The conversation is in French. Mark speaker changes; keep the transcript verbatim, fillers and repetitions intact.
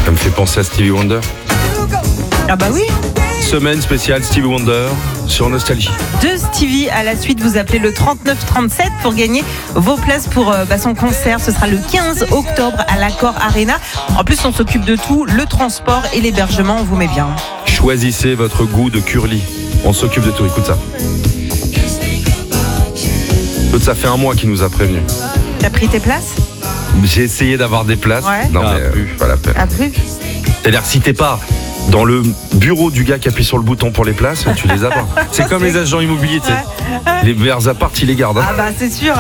Speaker 1: Ça me fait penser à Stevie Wonder.
Speaker 2: Ah bah oui.
Speaker 1: Semaine spéciale Stevie Wonder sur Nostalgie.
Speaker 2: De Stevie à la suite, vous appelez le trente-neuf trente-sept pour gagner vos places pour euh, bah, son concert. Ce sera le quinze octobre à l'Accor Arena. En plus, on s'occupe de tout, le transport et l'hébergement, on vous met bien.
Speaker 1: Choisissez votre goût de curly. On s'occupe de tout, écoute ça. Écoute, ça fait un mois qu'il nous a prévenus.
Speaker 2: T'as pris tes places?
Speaker 1: J'ai essayé d'avoir des places.
Speaker 2: Ouais.
Speaker 1: Non,
Speaker 3: Ah,
Speaker 1: mais euh,
Speaker 3: plus.
Speaker 1: pas la peine.
Speaker 2: Ah plus.
Speaker 1: C'est-à-dire, si t'es pas dans le bureau du gars qui appuie sur le bouton pour les places, tu les as pas. C'est comme les agents immobiliers, tu sais. Les verts appart, ils les gardent. hein.
Speaker 2: Ah bah c'est sûr.